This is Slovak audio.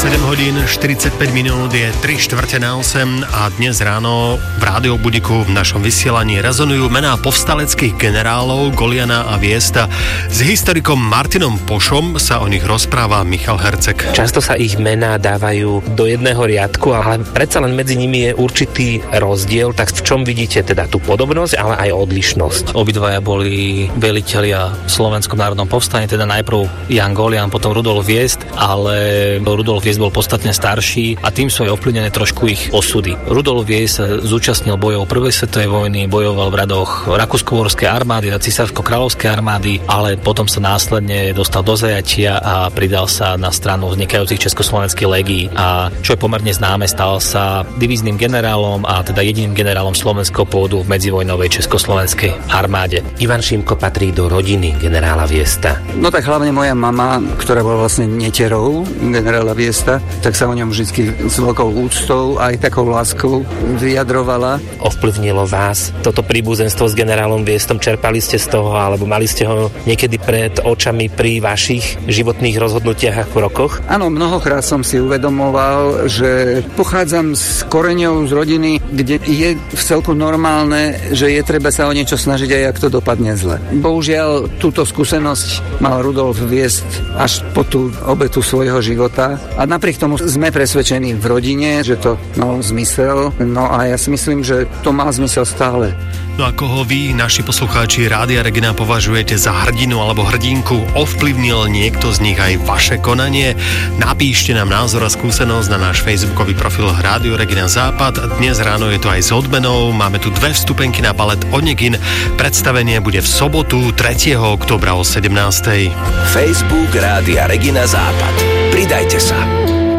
7:45 je 3:15 a dnes ráno v Rádiobudiku v našom vysielaní rezonujú mená povstaleckých generálov Goliana a Viesta. S historikom Martinom Pošom sa o nich rozpráva Michal Herceg. Často sa ich mená dávajú do jedného riadku, ale predsa len medzi nimi je určitý rozdiel. Tak v čom vidíte teda tú podobnosť, ale aj odlišnosť? Obidvaja boli velitelia v Slovenskom národnom povstaní, teda najprv Jan Golian, potom Rudolf Viest, ale Rudolf Viest bol podstatne starší a tým sú aj ovplyvnené trošku ich osudy. Rudolf Viest sa zúčastnil bojov prvej svetovej vojny, bojoval v radoch rakúsko-uhorskej armády a císarsko-kráľovskej armády, ale potom sa následne dostal do zajatia a pridal sa na stranu vznikajúcich československých legií a čo je pomerne známe, stal sa divíznym generálom a teda jediným generálom slovenského pôvodu v medzivojnovej československej armáde. Ivan Šimko patrí do rodiny generála Viesta. No tak hlavne moja mama, ktorá bola vlastne netierou generála Viesta, tak sa o ňom vždy s veľkou úctou aj takou láskou vyjadrovala. Ovplyvnilo vás toto príbuzenstvo s generálom Viestom? Čerpali ste z toho, alebo mali ste ho niekedy pred očami pri vašich životných rozhodnutiach a krokoch? Áno, mnohokrát som si uvedomoval, že pochádzam z koreňov z rodiny, kde je v celku normálne, že je treba sa o niečo snažiť aj ak to dopadne zle. Bohužiaľ, túto skúsenosť mal Rudolf Viest až po tú obetu svojho života a napriek tomu sme presvedčení v rodine, že to malo zmysel. No a ja si myslím, že to má zmysel stále. No a koho vy, naši poslucháči Rádia Regina, považujete za hrdinu alebo hrdinku? Ovplyvnil niekto z nich aj vaše konanie? Napíšte nám názor a skúsenosť na náš facebookový profil Rádio Regina Západ. Dnes ráno je to aj s odmenou. Máme tu 2 vstupenky na balet Onegin. Predstavenie bude v sobotu 3. októbra o 17:00. Facebook Rádia Regina Západ. Pridajte sa.